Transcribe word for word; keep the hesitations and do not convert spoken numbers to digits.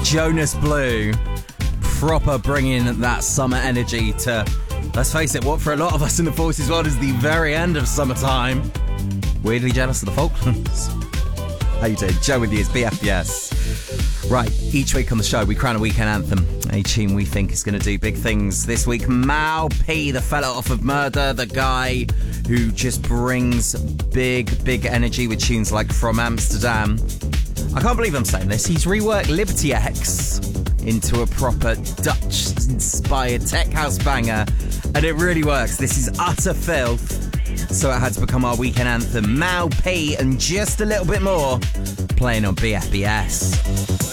Jonas Blue, proper bringing that summer energy to, let's face it, what for a lot of us in the Forces world is the very end of summertime. Weirdly jealous of the Falklands. How you doing? Joe with you, it's B F B S. Right, each week on the show we crown a weekend anthem, a tune we think is going to do big things. This week, Mal P, the fella off of Murder, the guy who just brings big, big energy with tunes like From Amsterdam. I can't believe I'm saying this, he's reworked Liberty X into a proper Dutch-inspired tech house banger, and it really works. This is utter filth, so it had to become our weekend anthem. Mal P and Just a Little Bit More, playing on B F B S.